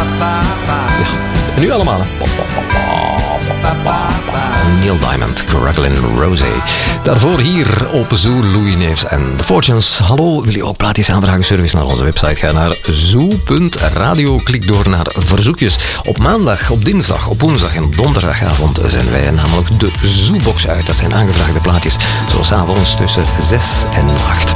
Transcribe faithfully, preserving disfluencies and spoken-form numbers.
Ja, en nu allemaal. Neil Diamond, Crackling Rosie. Daarvoor hier op Zoo, Louis Neefs en The Fortunes. Hallo, wil je ook plaatjes aanvragen? Service naar onze website. Ga naar zoo punt radio. Klik door naar verzoekjes. Op maandag, op dinsdag, op woensdag en op donderdagavond zijn wij namelijk de Zoobox uit. Dat zijn aangevraagde plaatjes. Zoals avonds tussen zes en acht.